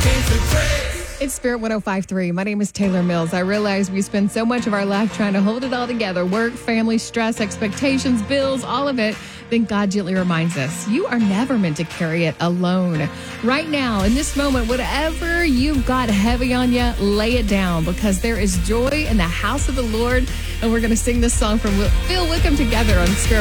It's Spirit 105.3. My name is Taylor Mills. I realize we spend so much of our life trying to hold it all together. Work, family, stress, expectations, bills, all of it. Then God gently reminds us, you are never meant to carry it alone. Right now, in this moment, whatever you've got heavy on you, lay it down, because there is joy in the house of the Lord. And we're going to sing this song from Phil Wickham together on Spirit